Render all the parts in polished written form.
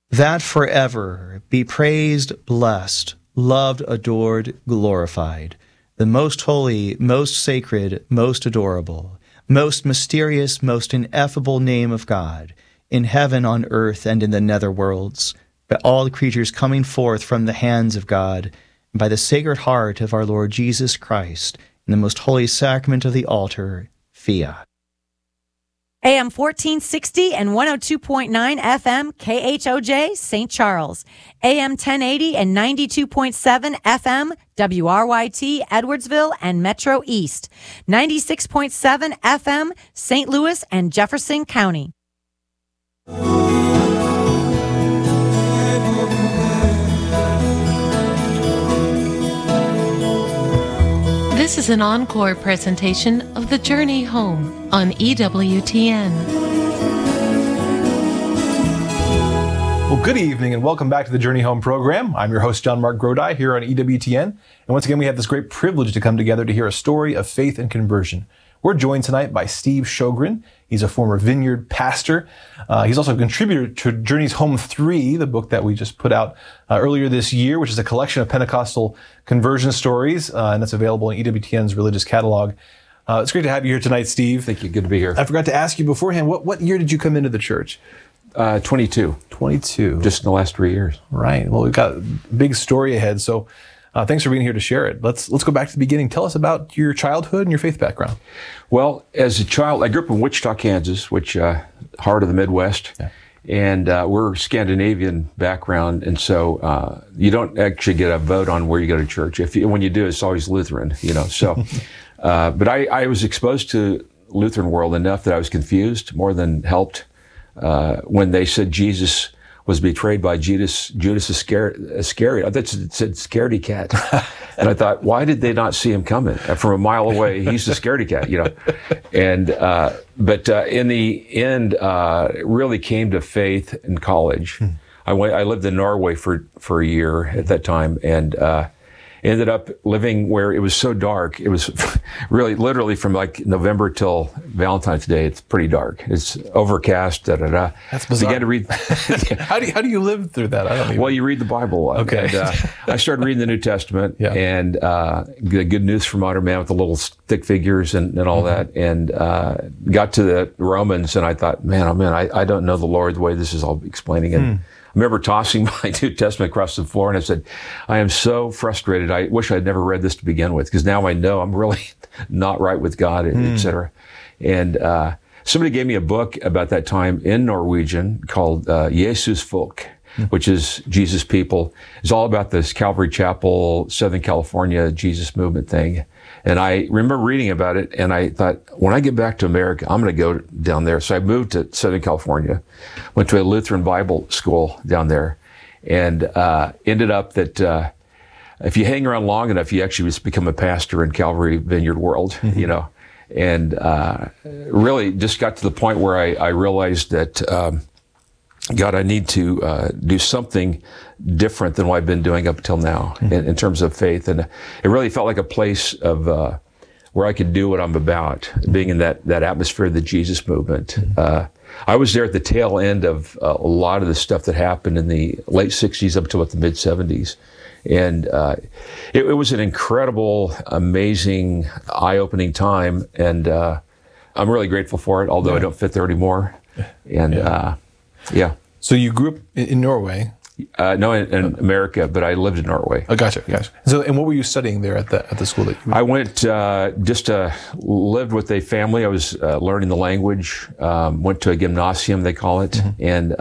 that forever be praised, blessed, loved, adored, glorified, the most holy, most sacred, most adorable, most mysterious, most ineffable name of God, in heaven, on earth, and in the nether worlds, by all the creatures coming forth from the hands of God, and by the sacred heart of our Lord Jesus Christ, in the most holy sacrament of the altar, fiat. AM 1460 and 102.9 FM KHOJ St. Charles. AM 1080 and 92.7 FM WRYT Edwardsville and Metro East. 96.7 FM St. Louis and Jefferson County. This is an encore presentation of The Journey Home on EWTN. Well, good evening and welcome back to the Journey Home program. I'm your host, John Mark Grodi, here on EWTN. And once again, we have this great privilege to come together to hear a story of faith and conversion. We're joined tonight by Steve Sjogren. He's a former Vineyard pastor. He's also a contributor to Journey's Home 3, the book that we just put out earlier this year, which is a collection of Pentecostal conversion stories, and that's available in EWTN's religious catalog. It's great to have you here tonight, Steve. Thank you. Good to be here. I forgot to ask you beforehand, what year did you come into the church? 22. 22. Just in the last 3 years. Right. Well, we've got a big story ahead, so thanks for being here to share it. Let's go back to the beginning. Tell us about your childhood and your faith background. Well, as a child, I grew up in Wichita, Kansas, which heart of the Midwest. Yeah. And we're Scandinavian background, and so you don't actually get a vote on where you go to church. When you do, it's always Lutheran, So, but I was exposed to Lutheran world enough that I was confused more than helped when they said Jesus was betrayed by Judas Iscariot. I thought it said scaredy cat. And I thought, why did they not see him coming? From a mile away, he's the scaredy cat, And, but in the end, really came to faith in college. I lived in Norway for a year at that time, and ended up living where it was so dark. It was really literally from like November till Valentine's Day. It's pretty dark. It's overcast. That's bizarre. Began to read. How do you live through that? I don't even. Well, you read the Bible. Okay. And, I started reading the New Testament and the Good News for Modern Man with the little stick figures and all that, and got to the Romans, and I thought, man, I don't know the Lord the way this is all explaining it. I remember tossing my New Testament across the floor, and I said, I am so frustrated. I wish I'd never read this to begin with, because now I know I'm really not right with God, et cetera. And somebody gave me a book about that time in Norwegian called Jesus Folk, which is Jesus People. It's all about this Calvary Chapel, Southern California Jesus movement thing. And I remember reading about it, and I thought, when I get back to America, I'm going to go down there. So I moved to Southern California, went to a Lutheran Bible school down there, and ended up that if you hang around long enough, you actually just become a pastor in Calvary Vineyard world, And really just got to the point where I realized that, God, I need to do something different than what I've been doing up until now in terms of faith. And it really felt like a place of where I could do what I'm about, being in that atmosphere of the Jesus movement. I was there at the tail end of a lot of the stuff that happened in the late 60s up to the mid 70s. And it was an incredible, amazing, eye-opening time. And I'm really grateful for it, although I don't fit there anymore. And yeah. So you grew up in Norway? No, in America, but I lived in Norway. Oh, gotcha. So, and what were you studying there at the school that you went? I went lived with a family. I was learning the language. Went to a gymnasium, they call it, and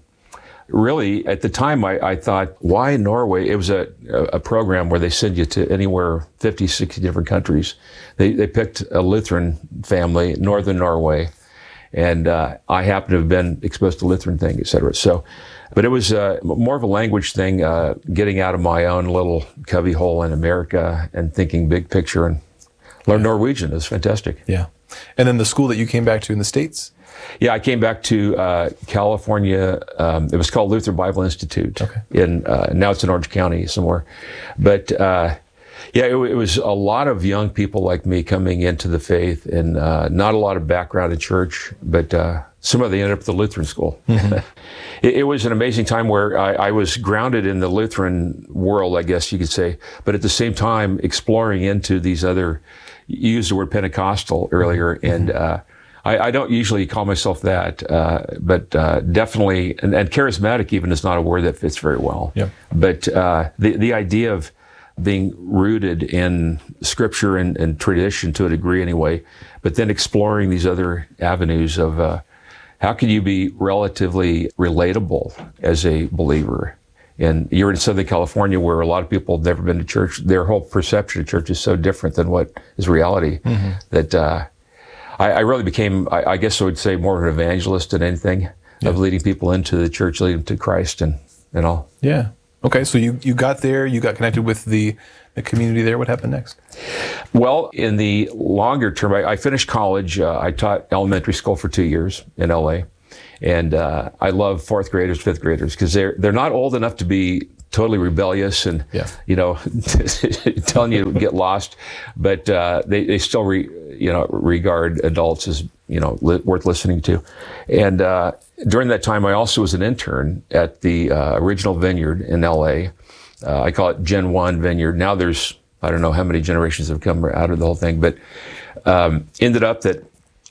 really at the time I thought, why Norway? It was a program where they send you to anywhere 50, 60 different countries. They picked a Lutheran family, Northern Norway. And I happen to have been exposed to Lutheran thing, et cetera. So, but it was more of a language thing, getting out of my own little cubby hole in America and thinking big picture, and learn Norwegian. It was fantastic. Yeah. And then the school that you came back to in the States? Yeah, I came back to California. It was called Lutheran Bible Institute. Okay. Now it's in Orange County somewhere. But Yeah, it was a lot of young people like me coming into the faith, and not a lot of background in church, but some of them ended up at the Lutheran school. Mm-hmm. It was an amazing time where I was grounded in the Lutheran world, I guess you could say, but at the same time exploring into these other, you used the word Pentecostal earlier, and I don't usually call myself that, but definitely, and charismatic even is not a word that fits very well. Yeah. But the idea of being rooted in Scripture and tradition to a degree anyway, but then exploring these other avenues of how can you be relatively relatable as a believer? And you're in Southern California where a lot of people have never been to church. Their whole perception of church is so different than what is reality that I really became, I guess I would say, more of an evangelist than anything, of leading people into the church, leading them to Christ and all. Yeah. Okay, so you got there, you got connected with the community there. What happened next? Well, in the longer term, I finished college. I taught elementary school for 2 years in LA. And I love fourth graders, fifth graders, because they're not old enough to be totally rebellious and, telling you to get lost, but they still regard adults as, worth listening to. And during that time, I also was an intern at the original vineyard in LA. I call it Gen 1 Vineyard. Now there's, I don't know how many generations have come out of the whole thing, but ended up that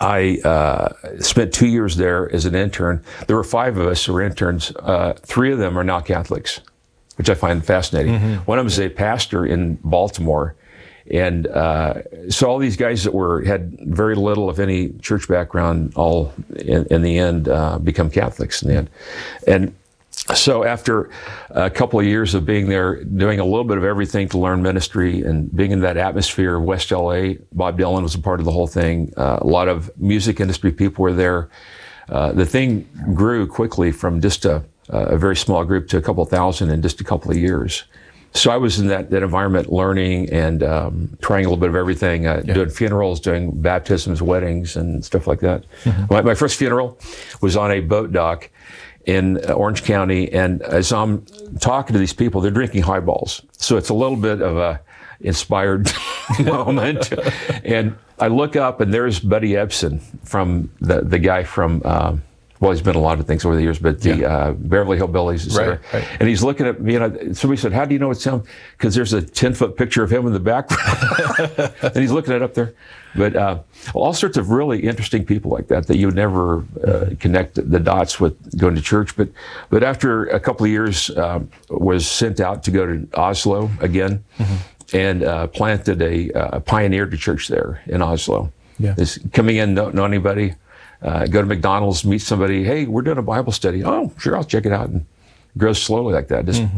I spent 2 years there as an intern. There were 5 of us who were interns. 3 of them are now Catholics, which I find fascinating. Mm-hmm. One of them is a pastor in Baltimore. And so all these guys that had very little, if any, church background, all in the end become Catholics in the end. And so after a couple of years of being there, doing a little bit of everything to learn ministry and being in that atmosphere of West LA, Bob Dylan was a part of the whole thing. A lot of music industry people were there. The thing grew quickly from just a very small group to a couple thousand in just a couple of years. So I was in that environment learning and trying a little bit of everything, doing funerals, doing baptisms, weddings, and stuff like that. Mm-hmm. My first funeral was on a boat dock in Orange County, and as I'm talking to these people, they're drinking highballs. So it's a little bit of a inspired moment. And I look up, and there's Buddy Ebsen, from the guy from, he's been a lot of things over the years, but the Beverly Hillbillies, et cetera. Right. And he's looking at me, and somebody said, "How do you know it's him?" Because there's a 10-foot picture of him in the background. And he's looking at it up there. But all sorts of really interesting people like that you would never connect the dots with going to church. But after a couple of years, was sent out to go to Oslo again, and pioneered a church there in Oslo. Yeah. Coming in, don't know anybody. Go to McDonald's, meet somebody. Hey, we're doing a Bible study. Oh, sure, I'll check it out. And it grows slowly like that. Just,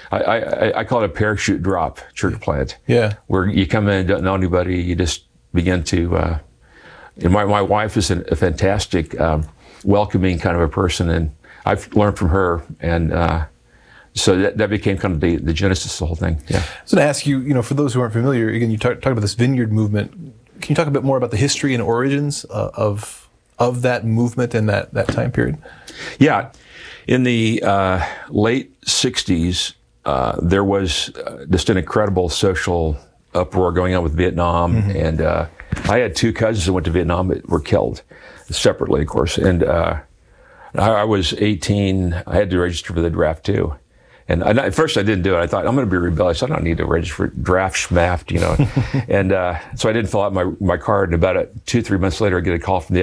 I call it a parachute drop church plant. Yeah, where you come in, don't know anybody, you just begin to. And my wife is a fantastic, welcoming kind of a person, and I've learned from her, and so that became kind of the genesis of the whole thing. Yeah. I was going to ask you, for those who aren't familiar, again, you talked about this vineyard movement. Can you talk a bit more about the history and origins of that movement and that time period? Yeah. In the late 60s, there was just an incredible social uproar going on with Vietnam. And I had 2 cousins that went to Vietnam that were killed separately, of course. And I was 18. I had to register for the draft, too. And at first I didn't do it. I thought, I'm going to be rebellious. I don't need to register for draft schmaft, And so I didn't fill out my card. And about 2-3 months later, I get a call from the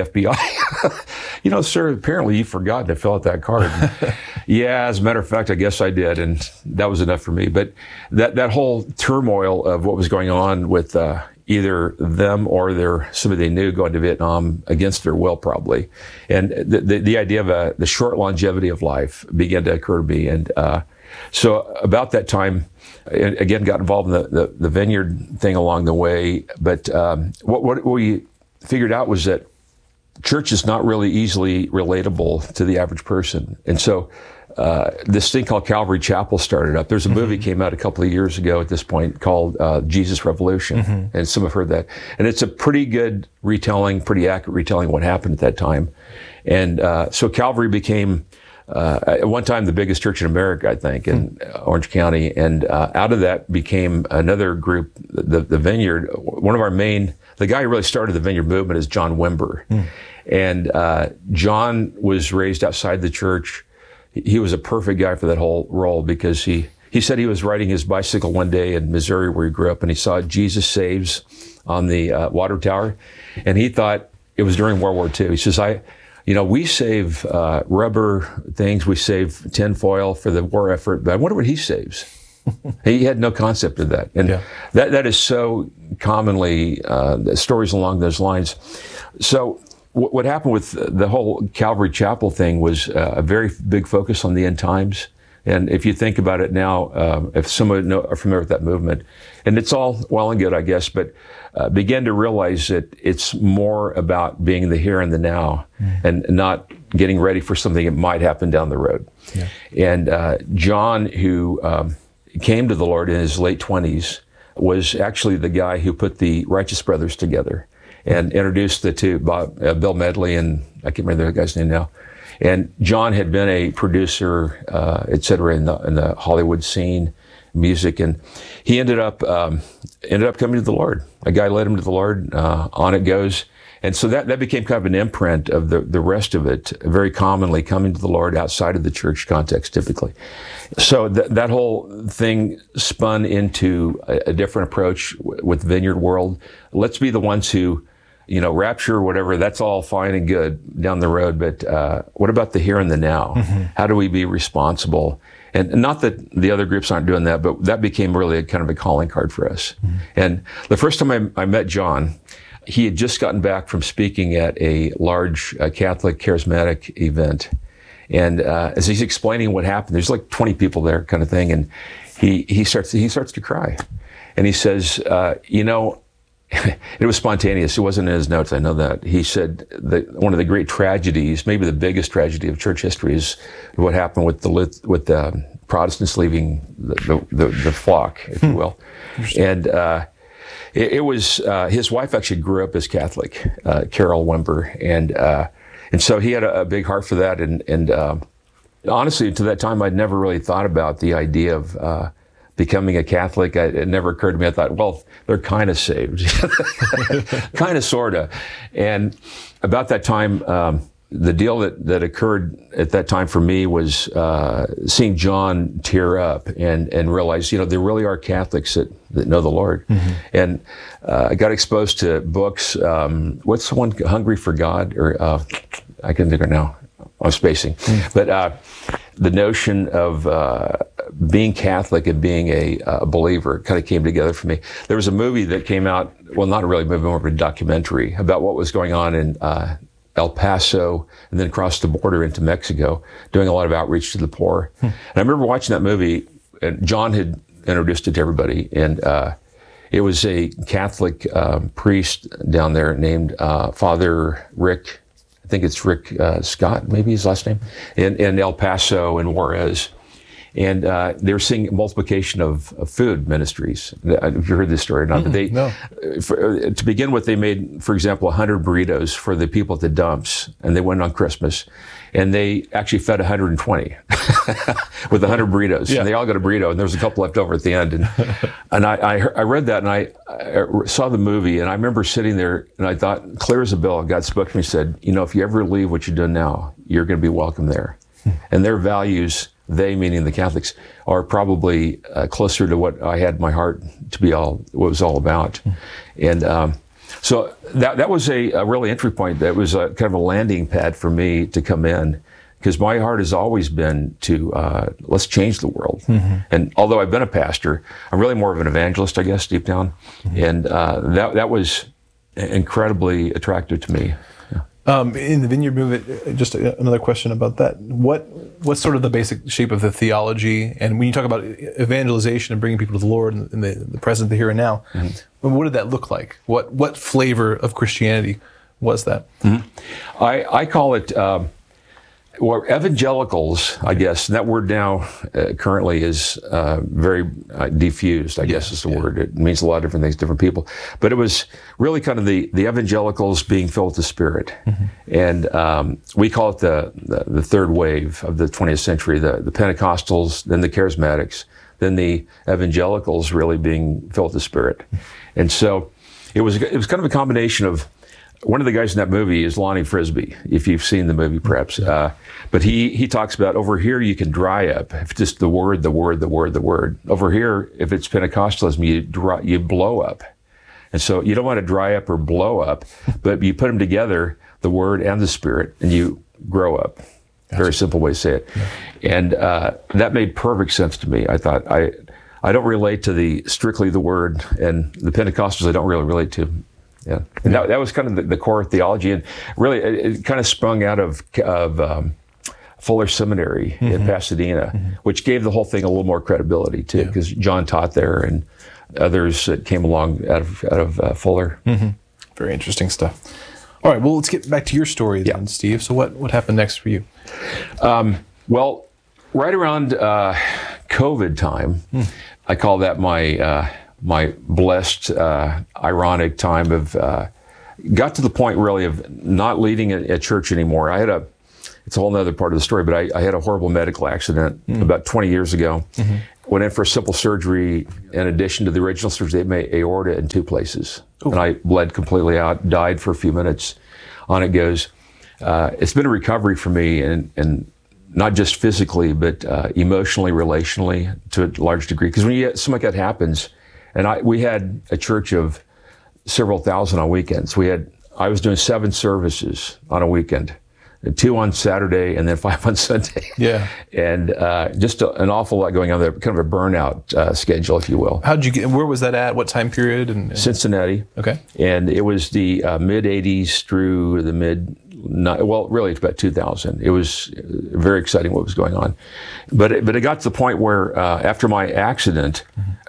FBI. Sir, apparently you've forgotten to fill out that card. Yeah, as a matter of fact, I guess I did. And that was enough for me. But that whole turmoil of what was going on with either them or somebody they knew going to Vietnam against their will, probably. And the idea of the short longevity of life began to occur to me. And so about that time, again, got involved in the vineyard thing along the way. But what we figured out was that church is not really easily relatable to the average person. And so this thing called Calvary Chapel started up. There's a movie came out a couple of years ago at this point called Jesus Revolution. And some have heard that. And it's a pretty good retelling, pretty accurate retelling of what happened at that time. And so Calvary became at one time the biggest church in America, I think, in Orange County. And out of that became another group, the Vineyard. One of our main, the guy who really started the Vineyard movement is John Wimber. And John was raised outside the church. He was a perfect guy for that whole role, because he said he was riding his bicycle one day in Missouri, where he grew up, and he saw Jesus Saves on the water tower. And he thought it was during World War II. He says, we save rubber things, we save tin foil for the war effort, but I wonder what he saves. He had no concept of that. And that is so commonly stories along those lines. So what happened with the whole Calvary Chapel thing was a very big focus on the end times. And if you think about it now, if some of you are familiar with that movement, and it's all well and good, I guess, but begin to realize that it's more about being the here and the now, and not getting ready for something that might happen down the road. And John, who came to the Lord in his late 20s, was actually the guy who put the Righteous Brothers together and introduced the two, Bill Medley, and I can't remember the guy's name now. And John had been a producer, et cetera, in the Hollywood scene, music, and he ended up coming to the Lord. A guy led him to the Lord. On it goes, and so that became kind of an imprint of the rest of it. Very commonly coming to the Lord outside of the church context, typically. So that whole thing spun into a different approach with Vineyard World. Let's be the ones who, rapture, whatever, that's all fine and good down the road. But what about the here and the now? How do we be responsible? And not that the other groups aren't doing that, but that became really a kind of a calling card for us. And the first time I met John, he had just gotten back from speaking at a large Catholic charismatic event. And as he's explaining what happened, there's like 20 people there kind of thing. And he starts to cry. And he says, it was spontaneous. It wasn't in his notes. I know that. He said that one of the great tragedies, maybe the biggest tragedy of church history, is what happened with the Protestants leaving the flock, if you will. And it was his wife actually grew up as Catholic, Carol Wimber, and so he had a big heart for that. And honestly, to that time, I'd never really thought about the idea of becoming a Catholic. It never occurred to me. I thought, well, they're kind of saved, kind of, sort of. And about that time, the deal that occurred at that time for me was seeing John tear up and realize, there really are Catholics that know the Lord. And I got exposed to books. What's the one, Hungry for God? Or I can think of it now. I'm spacing. But the notion of being Catholic and being a believer kind of came together for me. There was a movie that came out, well, not really a movie, more of a documentary about what was going on in El Paso and then across the border into Mexico, doing a lot of outreach to the poor. And I remember watching that movie, and John had introduced it to everybody, and it was a Catholic priest down there named Father Rick, I think it's Rick Scott, maybe his last name, in El Paso and Juarez. And they were seeing multiplication of food ministries. If you heard this story or not, but to begin with, they made, for example, 100 burritos for the people at the dumps, and they went on Christmas, and they actually fed 120 with 100 burritos. Yeah. And they all got a burrito, and there was a couple left over at the end. And I read that, and I saw the movie, and I remember sitting there, and I thought, clear as a bell, God spoke to me and said, if you ever leave what you're doing now, you're going to be welcome there. And their values, they meaning the Catholics, are probably closer to what I had in my heart to be what it was all about. And so that was a really entry point. That was a kind of a landing pad for me to come in, because my heart has always been to let's change the world. And although I've been a pastor, I'm really more of an evangelist, I guess, deep down. And that was incredibly attractive to me. In the Vineyard movement, just another question about that. What's sort of the basic shape of the theology? And when you talk about evangelization and bringing people to the Lord in the present, the here and now, what did that look like? What flavor of Christianity was that? I call it, Well, evangelicals, I guess, and that word now currently is very diffused, I guess is the word. It means a lot of different things to different people. But it was really kind of the evangelicals being filled with the Spirit. And we call it the third wave of the 20th century, the Pentecostals, then the Charismatics, then the evangelicals really being filled with the Spirit. And so it was kind of a combination of, one of the guys in that movie is Lonnie Frisbee, if you've seen the movie, perhaps. But he talks about, over here you can dry up. If just the word. Over here, if it's Pentecostalism, you blow up. And so you don't want to dry up or blow up, but you put them together, the Word and the Spirit, and you grow up. Gotcha. Very simple way to say it. Yeah. And that made perfect sense to me. I thought, I don't relate to strictly the Word, and the Pentecostals I don't really relate to. Yeah, and that was kind of the core theology, and really it kind of sprung out of Fuller Seminary in Pasadena, which gave the whole thing a little more credibility too, because John taught there, and others that came along out of Fuller. Very interesting stuff. All right, well, let's get back to your story then, Steve. So what happened next for you? Well, right around COVID time, I call that my blessed, ironic time of, got to the point really of not leading a church anymore. It's a whole other part of the story, but I had a horrible medical accident about 20 years ago. Went in for a simple surgery. In addition to the original surgery, they made aorta in 2 places. Ooh. And I bled completely out, died for a few minutes. On it goes. It's been a recovery for me, and not just physically, but emotionally, relationally, to a large degree. Because when something like that happens, and we had a church of several thousand on weekends. I was doing 7 services on a weekend, 2 on Saturday and then 5 on Sunday. Yeah. And just an awful lot going on there, kind of a burnout schedule, if you will. Where was that at? What time period? Cincinnati. Okay. And it was the mid 80s through the really it's about 2000. It was very exciting what was going on. But it got to the point where after my accident,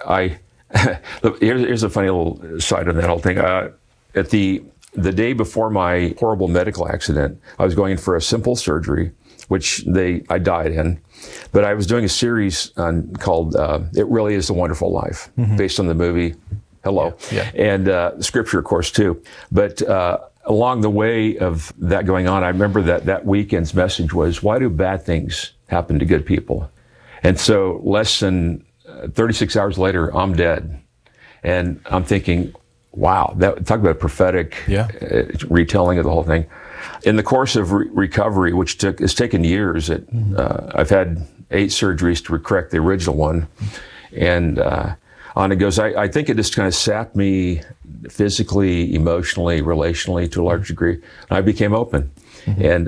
here's a funny little side on that whole thing. At the day before my horrible medical accident, I was going in for a simple surgery, which I died in. But I was doing a series called "It Really Is a Wonderful Life," based on the movie Hello, and scripture, of course, too. But along the way of that going on, I remember that weekend's message was, "Why do bad things happen to good people?" And so less than 36 hours later, I'm dead. And I'm thinking, wow, talk about prophetic retelling of the whole thing. In the course of recovery, which has taken years, I've had 8 surgeries to correct the original one. And on it goes. I think it just kind of sapped me physically, emotionally, relationally to a large degree. And I became open. And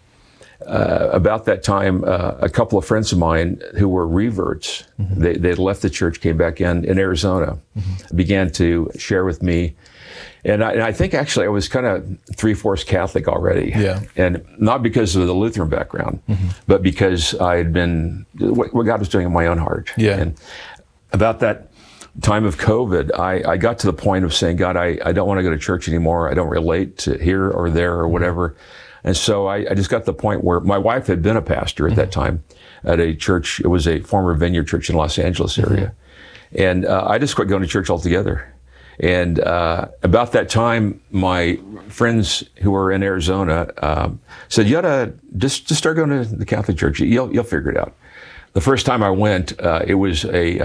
about that time, a couple of friends of mine who were reverts, they left the church, came back in Arizona, began to share with me. And I think actually I was kind of 3/4 Catholic already. Yeah. And not because of the Lutheran background, but because I had been, what God was doing in my own heart. Yeah. And about that time of COVID, I got to the point of saying, God, I don't want to go to church anymore. I don't relate to here or there or whatever. And so I just got to the point where my wife had been a pastor at that time at a church. It was a former Vineyard church in Los Angeles area. And I just quit going to church altogether. And about that time, my friends who were in Arizona said, you ought to just start going to the Catholic Church. You'll figure it out. The first time I went, it was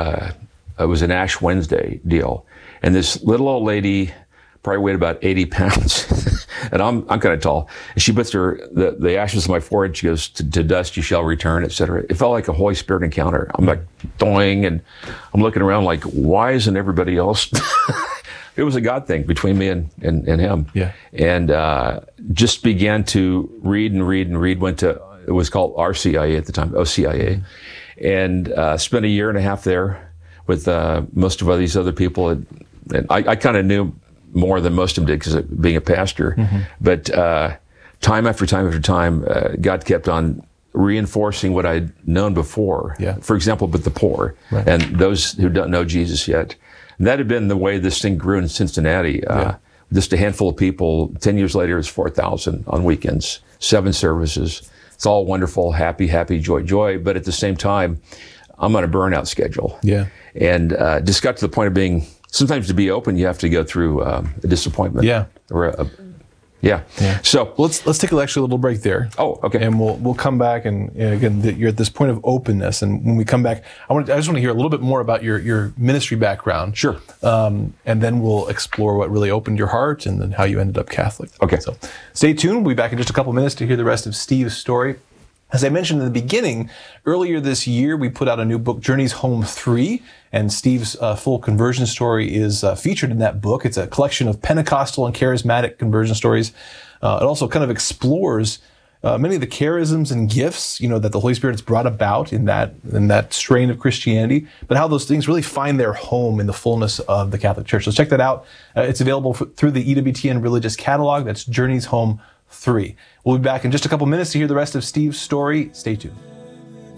an Ash Wednesday deal. And this little old lady probably weighed about 80 pounds. And I'm kind of tall. And she puts the ashes on my forehead. She goes, to dust you shall return, et cetera. It felt like a Holy Spirit encounter. I'm like, doing, and I'm looking around like, why isn't everybody else? It was a God thing between me and him. Yeah. And just began to read. Went to, it was called RCIA at the time, OCIA. And spent a year and a half there with most of these other people. And I kind of knew more than most of them did because of being a pastor. But time after time, God kept on reinforcing what I'd known before. Yeah. For example, with the poor and those who don't know Jesus yet. And that had been the way this thing grew in Cincinnati. Just a handful of people. 10 years later, it's 4,000 on weekends, 7 services. It's all wonderful, happy, joy, joy. But at the same time, I'm on a burnout schedule. Yeah. And just got to the point of being, sometimes to be open, you have to go through a disappointment. Yeah. Or yeah. So let's take actually a little break there. Oh, okay. And we'll come back, and again, you're at this point of openness. And when we come back, I just want to hear a little bit more about your ministry background. Sure. And then we'll explore what really opened your heart, and then how you ended up Catholic. Okay. So stay tuned. We'll be back in just a couple minutes to hear the rest of Steve's story. As I mentioned in the beginning, earlier this year, we put out a new book, Journeys Home 3, and Steve's full conversion story is featured in that book. It's a collection of Pentecostal and charismatic conversion stories. It also kind of explores many of the charisms and gifts, that the Holy Spirit's brought about in that strain of Christianity, but how those things really find their home in the fullness of the Catholic Church. So check that out. It's available through the EWTN Religious Catalog. That's Journeys Home 3. We'll be back in just a couple minutes to hear the rest of Steve's story. Stay tuned.